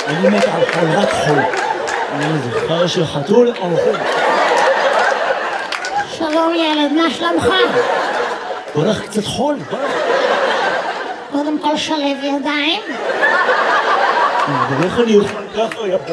אני מת על חול, רק חול. אני זוכר של חתול או חול. שלום ילד, מה שלומך? בוא נלך קצת חול, בוא נלך. קודם כל שלב ידיים. ואיך אני אוכל ככה יפה.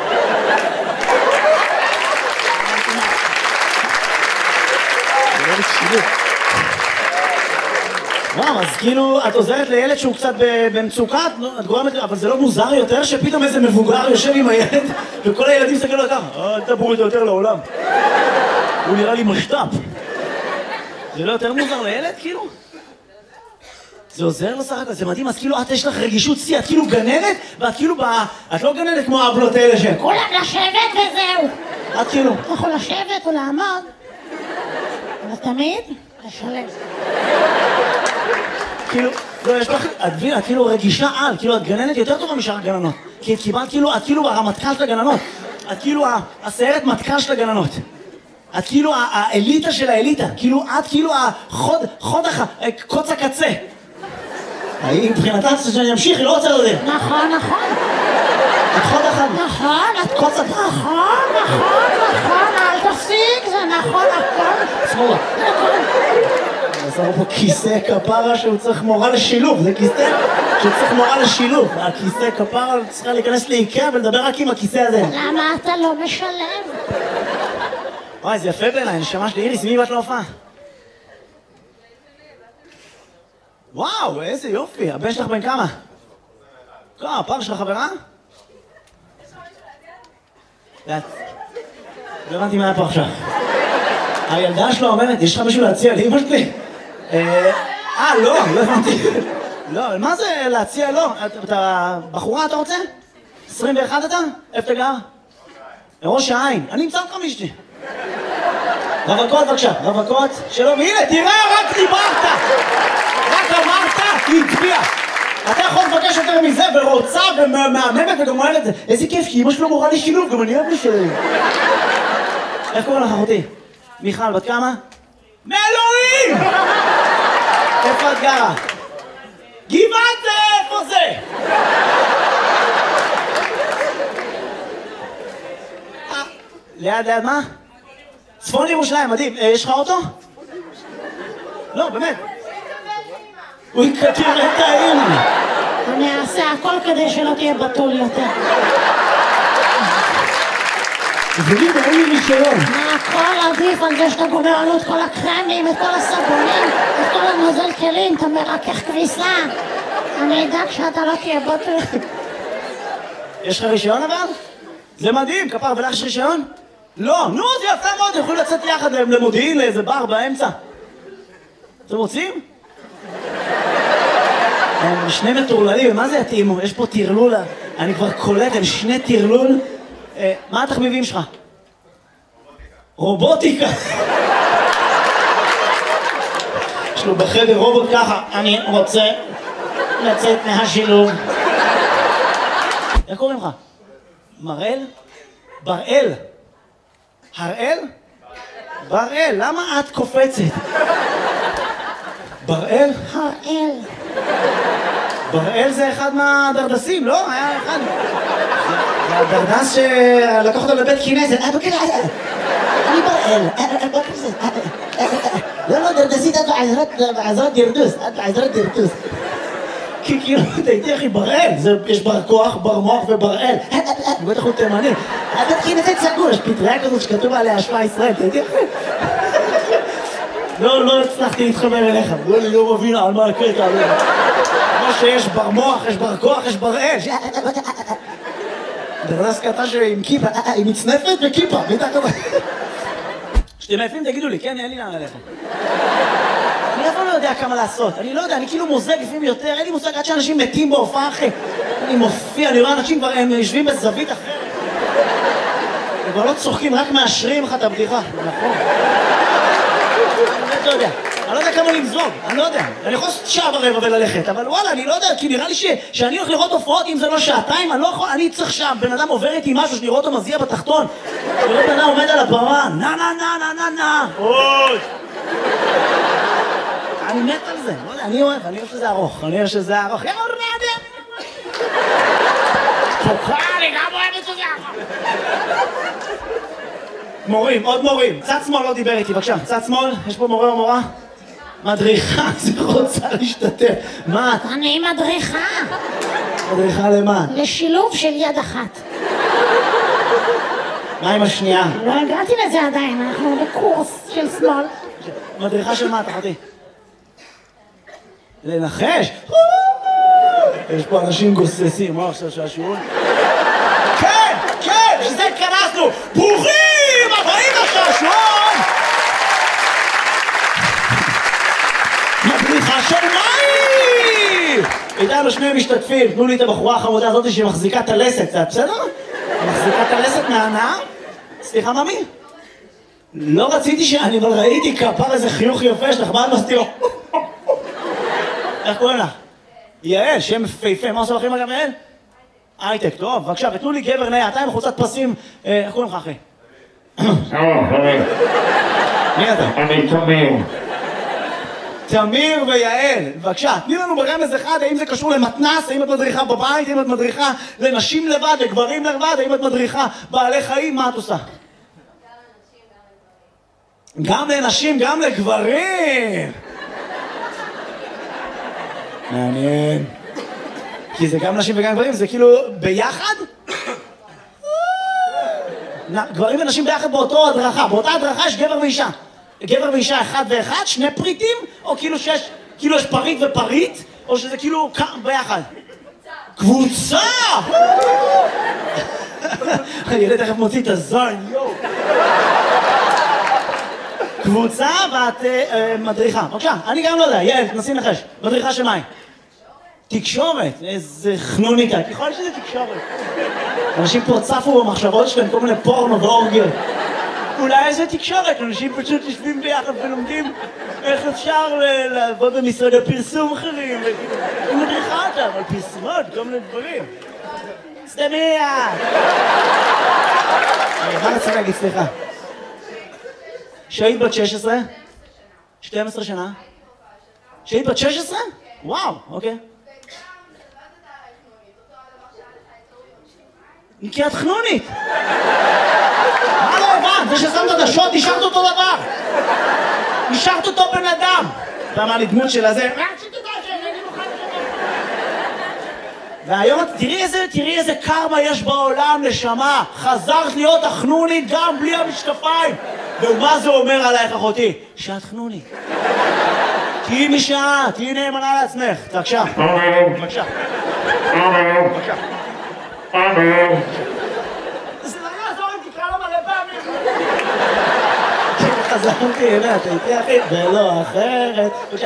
וואו, אז כאילו את עוזרת לילד שהוא קצת במצוקה, את גורמת, אבל זה לא מוזר יותר שפתאום איזה מבוגר יושב עם הילד וכל הילדים מסתכלים לו ככה, אל תבואו איתו יותר לעולם. הוא נראה לי משת"פ. זה לא יותר מוזר לילד כאילו? זה עוזר לו סך הכל, זה מדהים, אז כאילו את יש לך רגישות שיא, את כאילו גננת, ואת כאילו את לא גננת כמו האבלות האלה שהן. כולם לשבת וזהו. את כאילו. אתה יכול לשבת או לעמוד, אבל תמיד לשלב. כאילו, לא, יש לך, את כאילו רגישה על, כאילו את גננת יותר טובה משאר הגננות. כי את קיבלת כאילו, את כאילו הרמטכ"ל של הגננות. את כאילו הסיירת מטכ"ל של הגננות. את כאילו האליטה של האליטה. כאילו, את כאילו קוץ הקצה. היא מבחינתה שאני אמשיך, היא לא רוצה לדעת. נכון, נכון. את חוד אחד. נכון, את קוץ הקצה. נכון, אל תפסיק, זה נכון, הכל. שמאלה. עזר פה כיסא כפרה שהוא צריך מורה לשילוב, זה כיסא שצריך מורה לשילוב. הכיסא כפרה צריכה להיכנס לאיקאה ולדבר רק עם הכיסא הזה. למה אתה לא משלם? וואי, זה יפה בעיניי, נשמה שלי. איריס, מי באת להופעה? וואו, איזה יופי. הבן שלך בן כמה? כמה, הפעם שלך חברה? לא הבנתי מה היה פה עכשיו. הילדה שלו אומרת, יש לך משהו להציע לאמא שלי? לא הבנתי. לא, מה זה להציע? לא. אתה בחורה, אתה רוצה? 21 אתה? איפה אתה גר? ראש העין. אני אמצא אותך מאשתי. רווקות בבקשה, רווקות. שלום, הנה, תראה, רק דיברת! רק אמרת, היא הצביעה. אתה יכול לבקש יותר מזה, ורוצה, ומהממת, וגם אוהב את זה. איזה כיף, כי אמא שלו מורה לשילוב, גם אני אוהב לשילוב. איך קוראים לך, אחותי? מיכל, בת כמה? מאלוהים! איפה את גרה? גבעת זה, איפה זה? ליד מה? צפון ירושלים, מדהים. יש לך אוטו? לא, באמת. הוא יקטיר את האמא. אני אעשה הכל כדי שלא תהיה בתול יותר. ולי ואין לי רישיון. מה הכל עדיף על זה שאתה גומר עלו את כל הקרמים, את כל הסבונים, את כל הנוזל כלים, אתה מרכך כביסה. אני אדאג שאתה לא תהיה בתול. יש לך רישיון אבל? זה מדהים, כפר, ולך יש רישיון? לא, נו, זה יפה מאוד, יכולים לצאת יחד למודיעין, לאיזה בר באמצע. אתם רוצים? הם שני מטורללים, מה זה יתאימו? יש פה תרלול, אני כבר קולט, הם שני תרלול. מה התחביבים שלך? רובוטיקה. יש לו בחדר רובוט ככה, אני רוצה לצאת מהשילוב. איך קוראים לך? מראל? בראל? הראל? בראל, למה את קופצת? בראל? הראל. בראל זה אחד מהדרדסים, לא? היה אחד. זה הדרדס שלקח אותו לבית כנסת. אני בראל. לא, דרדסית, את בעזרת דרדוס. את בעזרת דרדוס. כי כאילו, תהייתי אחי, בראל. יש בר כוח, בר מוח ובראל. בטח הוא תימני. הבית כנסת סגור, יש פטריה כזאת שכתוב עליה השפעה ישראל, תהייתי אחי. לא הצלחתי להתחבר אליך. אני לא מבין על מה הקטע. כמו שיש בר מוח, יש בר כוח, יש בראל. דרדס קטן עם כיפה, עם מצנפת וכיפה. כשאתם עייפים תגידו לי, כן, אין לי לאן ללכת. אני אף פעם לא יודע כמה לעשות. אני לא יודע, אני כאילו מוזג לפעמים יותר, אין לי מושג עד שאנשים מתים בהופעה אחרי. אני מופיע, אני רואה אנשים כבר, הם יושבים בזווית אחרת. הם כבר לא צוחקים, רק מאשרים לך את הבדיחה. נכון. אני לא יודע. אני לא יודע כמה למזוג, אני לא יודע. אני יכול לעשות שעה ורבע וללכת, אבל וואלה, אני לא יודע, כי נראה לי שאני הולך לראות הופעות, אם זה לא שעתיים, אני לא יכול, אני צריך שם, בן אדם עובר איתי משהו, שאני רואה אותו מזיע בתחתון. ולא בן אדם עומד על הבמה, נה. אוי! אני מת על זה, לא יודע, אני אוהב שזה ארוך, אני אוהב שזה ארוך. מתוקה, אני גם אוהבת שזה. מורים, עוד מורים. צד שמאל לא דיבר איתי, בבקשה. צד שמאל, יש פה מורה או מורה? מדריכה, זה רוצה להשתתף. מה? אני מדריכה. מדריכה למה? לשילוב של יד אחת. מה עם השנייה? לא הגעתי לזה עדיין, אנחנו בקורס של שמאל. מדריכה של מה, תחתי? לנחש? יש פה אנשים גוססים, מה עכשיו שהשיעור? כן, כן, שזה התכנסנו! ברוכים הבאים לשעשועון! מדריכה של מים! איתנו שני משתתפים, תנו לי את הבחורה החמודה הזאת שמחזיקה את הלסת, זה בסדר? מחזיקה את הלסת מהנאה? סליחה, ממי? לא רציתי שאני, אבל ראיתי כפר איזה חיוך יפה שלך, מה את מסתירו? איך קוראים לך? יעל, שם יפה, מה עושה לכם גם יעל? הייטק, טוב, בבקשה, ותנו לי גבר נאה, אתה עם חולצת פסים, איך קוראים לך אחי? מי אתה? אני תמיר. תמיר ויעל, בבקשה, תני לנו ברמז אחד, האם זה קשור למתנ"ס, האם את מדריכה בבית, האם את מדריכה לנשים לבד, לגברים לבד, האם את מדריכה בעלי חיים, מה את עושה? גם לנשים, גם לגברים! מעניין. כי זה גם נשים וגם גברים, זה כאילו ביחד? גברים ונשים ביחד באותו הדרכה, באותה הדרכה יש גבר ואישה. גבר ואישה אחד ואחד, שני פריטים, או כאילו שיש, כאילו יש פריט ופריט, או שזה כאילו ביחד? קבוצה! הילד תכף מוציא את הזין, יואו. קבוצה ואת מדריכה. בבקשה, אני גם לא יודע, יעל, תנסי לנחש. מדריכה של מים. תקשורת, איזה חנוניקה, ככל שזה תקשורת. אנשים פה צפו במחשבות שלהם כל מיני פורנו ואורגיות. אולי איזה תקשורת, אנשים פשוט יושבים ביחד ולומדים איך אפשר לעבוד במשרד הפרסום אחרים. היא מדריכה אותם על פרסומות, כל מיני דברים. סתמיה! מה רציתי להגיד, סליחה? שהיית בת 16? 12 שנה? שהיית בת 16? וואו, אוקיי. כי את חנונית! מה לא הבנת? זה ששמת את השוט, נשארת אותו דבר! נשארת אותו בן אדם! אתה אמר לי דמות של הזה... והיום תראי איזה קרמה יש בעולם, נשמה! חזרת להיות החנונית גם בלי המשקפיים! ומה זה אומר עלייך, אחותי? שאת חנונית. תהיי משעה, תהיי נאמנה לעצמך. בבקשה. בבקשה. בבקשה. זה לא יעזור אם תקרא לו מלא פעמים. חזרתי אליה, אתה איתי אחי, ולא אחרת. בבקשה.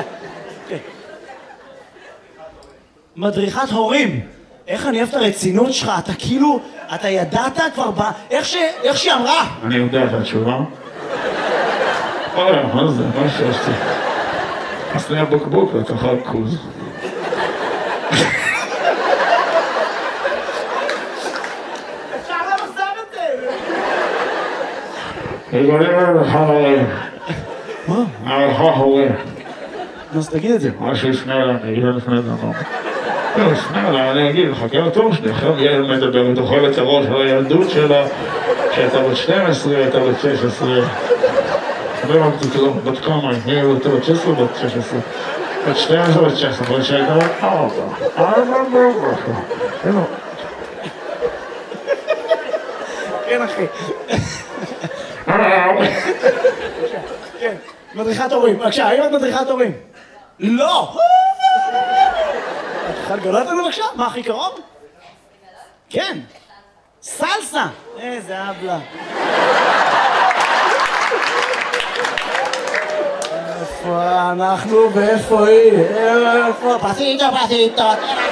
מדריכת הורים. איך אני אוהב את הרצינות שלך, אתה כאילו, אתה ידעת כבר איך שהיא אמרה. אני יודע את התשובה. אוי, מה זה? מה שעשתי? עשני הבקבוק ותאכל כוז. אפשר למסר את זה! יגולים לך הורים. מה? לך הורים. אז תגיד את זה. מה שיפנה אליי, אני אגיד לפני דבר. לא, יפנה אליי, אני אגיד לך, כי התור שלי, עכשיו ילד מדבר, ותאכל את הראש על הילדות שלה, שהייתה בת 12, הייתה בת 16. ואמרתי לו, בת כמה, היא הייתה בת 16 בת 16. בת 12 בת 16, אבל שהייתה בת 4. כן, אחי. כן, מדריכת הורים. בבקשה, האם את מדריכת הורים? לא! את יכולה לגלות לנו בבקשה? מה הכי קרוב? כן. סלסה! איזה אבלה. איפה אנחנו ואיפה היא? איפה? פסיטו, פסיטו.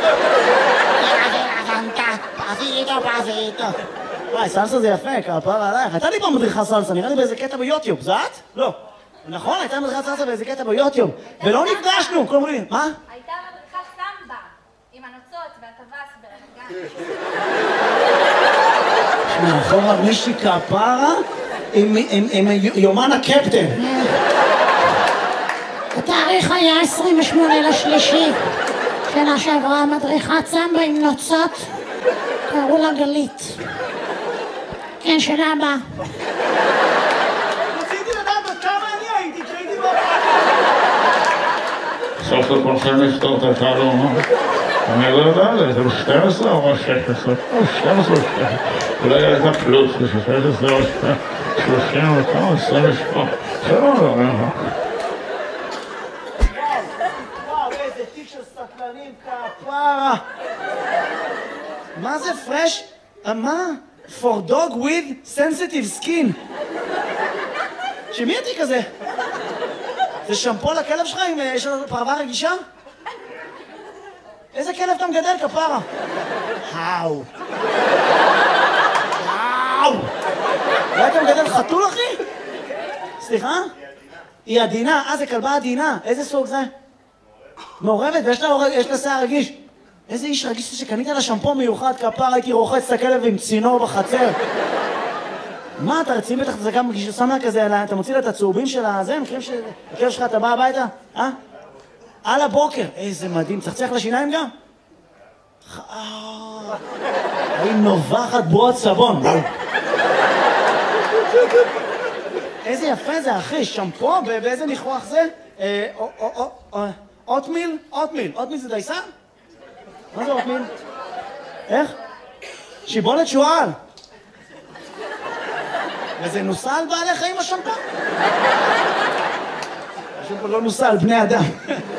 פסיטו. וואי, סלסה זה יפה, כפר עלייך. הייתה לי פעם מדריכה סלסה, נראה לי באיזה קטע ביוטיוב, זה את? לא. נכון, הייתה מדריכת סלסה באיזה קטע ביוטיוב. ולא נפגשנו, כל אומרים, מה? הייתה מדריכת סמבה, עם הנוצות והטווס ברמת גן. מאחורה מישהי כפרה עם יומן הקפטן. התאריך היה 28 לשלישי. שנה שעברה מדריכת סמבה עם נוצות. קראו לה גלית. כן, שאלה הבאה. רציתי לדעת עד כמה אני הייתי כשהייתי בהופעה. סוף סוף הולכים לפתור את התעלומה. אני לא יודע, זה 12 או 16? 12 או 16. אולי הייתה פלוס, 16 או 30 וכמה, 28. זה לא יודע. וואו, איזה תיק של סטלנים, כפרה. מה זה פרש? מה? For dog with sensitive skin. שמי התיק הזה? זה שמפו לכלב שלך אם יש לו פרווה רגישה? איזה כלב אתה מגדל, כפרה? האו. האו. אולי אתה מגדל חתול, אחי? סליחה? היא עדינה. זה כלבה עדינה. איזה סוג זה? מעורבת, ויש לה שיער רגיש. איזה איש רגיש שקנית לה שמפו מיוחד, כפרה, הייתי רוחץ את הכלב עם צינור בחצר. מה, אתה רציני בטח, זה גם כשאתה שם לה כזה, אתה מוציא לה את הצהובים של הזה, מכירים שהכלב שלך, אתה בא הביתה? על הבוקר. איזה מדהים, צחצח לשיניים גם? היא נובחת בועות סבון. איזה יפה זה, אחי, שמפו, באיזה ניחוח זה? אוטמיל? אוטמיל זה דייסה? מה זה אוטמיל? איך? שיבולת שועל. וזה נוסע על בעלי חיים השמפו? השמפו לא נוסע על בני אדם.